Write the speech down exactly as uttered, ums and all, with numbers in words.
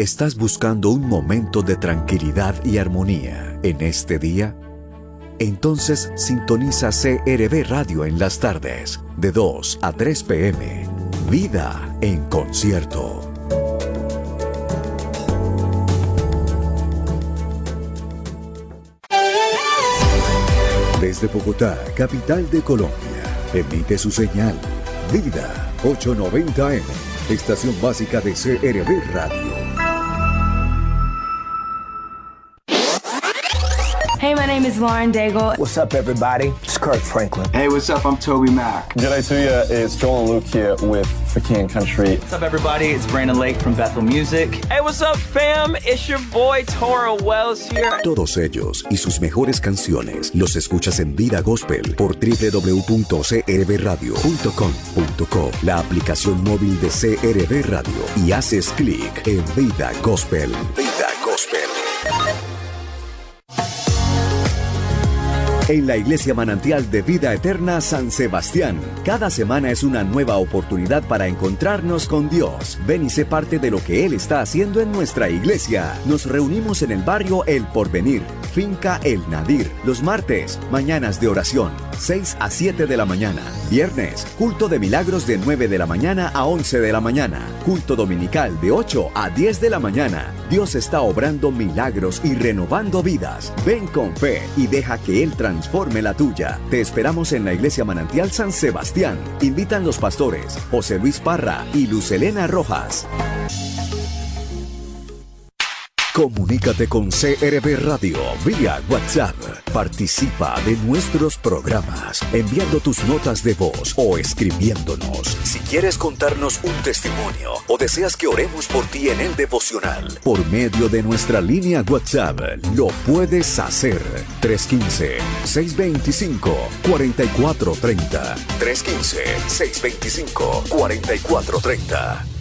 ¿Estás buscando un momento de tranquilidad y armonía en este día? Entonces sintoniza C R V Radio en las tardes, de dos a tres p m Vida en concierto. Desde Bogotá, capital de Colombia, emite su señal Vida ochocientos noventa M, estación básica de C R V Radio. Hey, my name is Lauren Daigle. What's up, everybody? It's Kirk Franklin. Hey, what's up? I'm Toby Mac. G'day to you. It's Joel and Luke here with For King Country. What's up, everybody? It's Brandon Lake from Bethel Music. Hey, what's up, fam? It's your boy, Toro Wells here. Todos ellos y sus mejores canciones los escuchas en Vida Gospel por doble u doble u doble u punto c r v radio punto com punto co, la aplicación móvil de C R V Radio, y haces clic en Vida Gospel. Vida Gospel. En la Iglesia Manantial de Vida Eterna San Sebastián, cada semana es una nueva oportunidad para encontrarnos con Dios. Ven y sé parte de lo que Él está haciendo en nuestra iglesia. Nos reunimos en el barrio El Porvenir, Finca El Nadir, los martes, mañanas de oración, seis a siete de la mañana. Viernes, culto de milagros de nueve de la mañana a once de la mañana. Culto dominical de ocho a diez de la mañana. Dios está obrando milagros y renovando vidas. Ven con fe y deja que Él transforme la tuya. Te esperamos en la Iglesia Manantial San Sebastián. Invitan los pastores José Luis Parra y Luz Helena Rojas. Comunícate con C R V Radio vía WhatsApp. Participa de nuestros programas enviando tus notas de voz o escribiéndonos. Si quieres contarnos un testimonio o deseas que oremos por ti en el devocional, por medio de nuestra línea WhatsApp, lo puedes hacer. tres uno cinco, seis dos cinco, cuatro cuatro tres cero. tres uno cinco, seis dos cinco, cuatro cuatro tres cero.